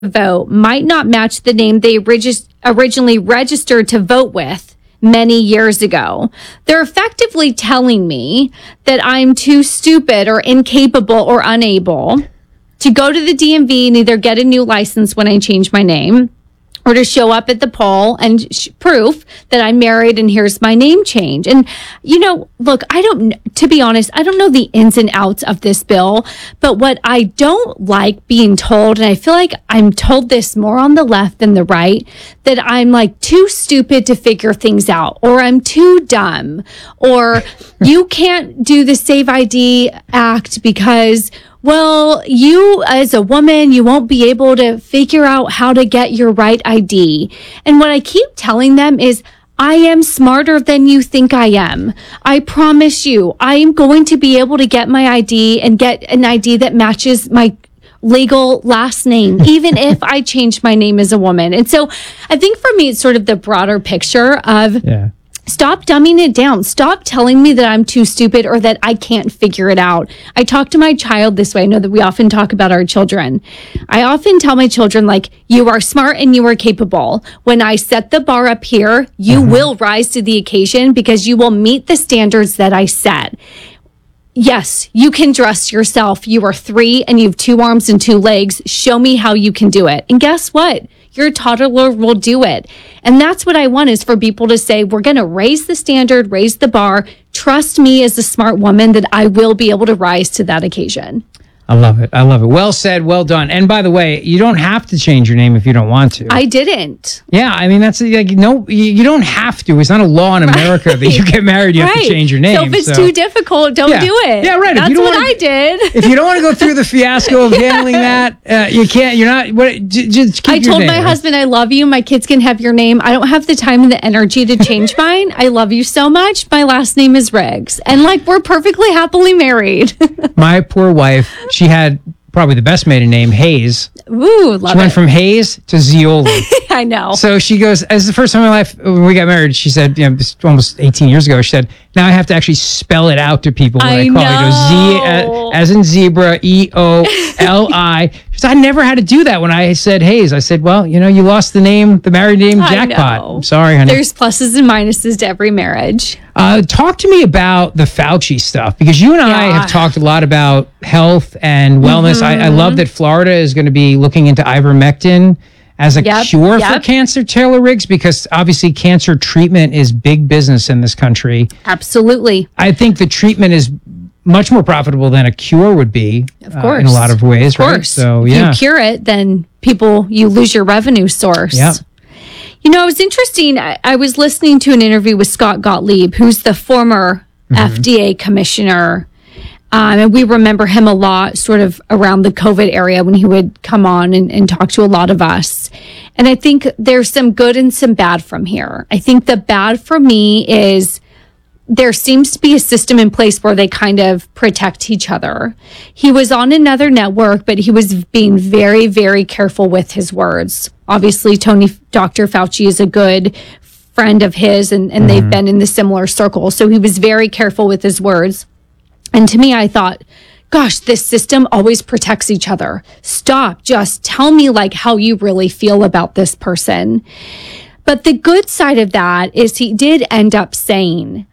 vote might not match the name they originally registered to vote with many years ago. They're effectively telling me that I'm too stupid or incapable or unable to go to the DMV and either get a new license when I change my name or to show up at the poll and proof that I'm married and here's my name change. And, look, to be honest, I don't know the ins and outs of this bill, but what I don't like being told, and I feel like I'm told this more on the left than the right, that I'm like too stupid to figure things out, or I'm too dumb, or you can't do the Save ID Act because, well, you as a woman, you won't be able to figure out how to get your right ID. And what I keep telling them is, I am smarter than you think I am. I promise you, I am going to be able to get my ID and get an ID that matches my legal last name, even if I change my name as a woman. And so I think for me, it's sort of the broader picture of stop dumbing it down. Stop telling me that I'm too stupid or that I can't figure it out. I talk to my child this way. I know that we often talk about our children. I often tell my children, like, you are smart and you are capable. When I set the bar up here, you will rise to the occasion because you will meet the standards that I set. Yes, you can dress yourself. You are 3 and you have 2 arms and 2 legs. Show me how you can do it. And guess what? Your toddler will do it. And that's what I want, is for people to say, we're going to raise the standard, raise the bar. Trust me as a smart woman that I will be able to rise to that occasion. I love it. I love it. Well said. Well done. And by the way, you don't have to change your name if you don't want to. I didn't. Yeah. I mean, that's like, no, you don't have to. It's not a law in America that you get married, you have to change your name. So if it's too difficult, don't do it. Yeah, right. That's what I did. If you don't want to go through the fiasco of handling that, you can't, you're not, just keep I your told name. my husband, I love you. My kids can have your name. I don't have the time and the energy to change mine. I love you so much. My last name is Riggs. And we're perfectly happily married. My poor wife, she had probably the best maiden name, Hayes. Ooh, love it. She went from Hayes to Zioli. I know. So she goes, as the first time in my life, when we got married, she said, this almost 18 years ago, she said, now I have to actually spell it out to people when I call it. Z as in zebra, EOLI. She said, I never had to do that when I said Hayes. I said, well, you lost the married name jackpot. I'm sorry, honey. There's pluses and minuses to every marriage. Talk to me about the Fauci stuff, because you and I have talked a lot about health and wellness. I love that Florida is going to be looking into ivermectin as a cure for cancer, Taylor Riggs, because obviously cancer treatment is big business in this country. Absolutely. I think the treatment is much more profitable than a cure would be, of course, in a lot of ways. Of course. Right? So, if you cure it, then you lose your revenue source. Yeah. It was interesting. I was listening to an interview with Scott Gottlieb, who's the former FDA commissioner. And we remember him a lot sort of around the COVID area when he would come on and talk to a lot of us. And I think there's some good and some bad from here. I think the bad for me is there seems to be a system in place where they kind of protect each other. He was on another network, but he was being very, very careful with his words. Obviously, Dr. Fauci is a good friend of his, and they've been in the similar circle. So he was very careful with his words. And to me, I thought, gosh, this system always protects each other. Stop. Just tell me how you really feel about this person. But the good side of that is he did end up saying,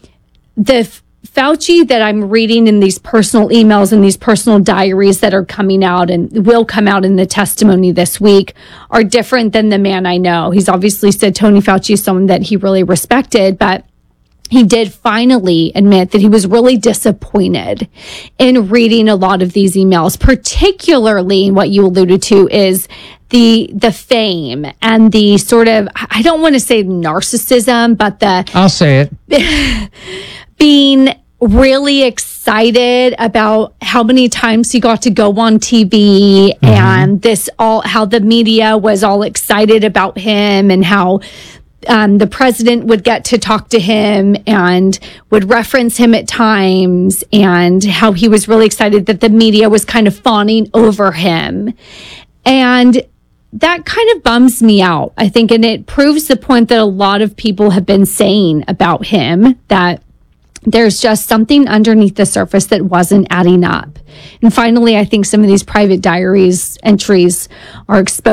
the Fauci that I'm reading in these personal emails and these personal diaries that are coming out and will come out in the testimony this week are different than the man I know. He's obviously said Tony Fauci is someone that he really respected, but he did finally admit that he was really disappointed in reading a lot of these emails, particularly what you alluded to is the fame and the sort of, I don't want to say narcissism, but I'll say it. Being really excited about how many times he got to go on TV and how the media was all excited about him and how the president would get to talk to him and would reference him at times, and how he was really excited that the media was kind of fawning over him. And that kind of bums me out, I think. And it proves the point that a lot of people have been saying about him, that there's just something underneath the surface that wasn't adding up. And finally, I think some of these private diaries entries are exposed